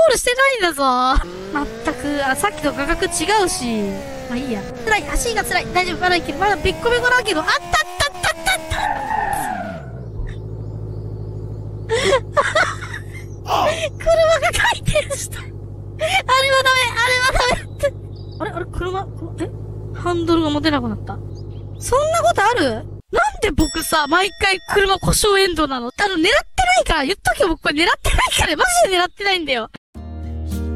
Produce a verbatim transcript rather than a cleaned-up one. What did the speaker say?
ールしてないんだぞ。まったく、あ、さっきと価格違うし。まあいいや。辛い、足が辛い。大丈夫、まだいける。まだべっこべこだけど、あったあったあったあったあった車が回転した。あれはダメ、あれはダメって。あれあれ、車、えハンドルが持てなくなった。そんなことある？なんで僕さ、毎回車故障エンドなの？あの、狙ってないから、言っとけよ、僕これ狙ってないから、マジで狙ってないんだよ。